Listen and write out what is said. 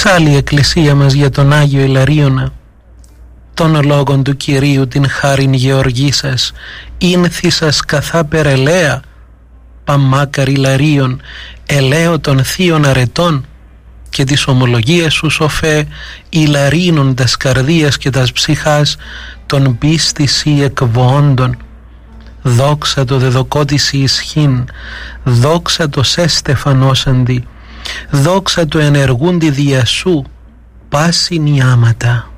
Ψάλλει η εκκλησία μας για τον Άγιο Ιλαρίωνα. Των λόγων του Κυρίου την χάριν Γεωργήσας, ίνθησας καθά περελαία, παμάκαρ Ιλαρίων, ελαίο των θείων αρετών, και τις ομολογίες σου σοφέ, Ιλαρίνων τας καρδίας και τας ψυχάς, των πίστης ή εκβόντων. Δόξα το δεδοκότηση ισχύν, δόξα το σε στεφανώσαντι, δόξα το ενεργούντι δια σου, πάσιν η άματα.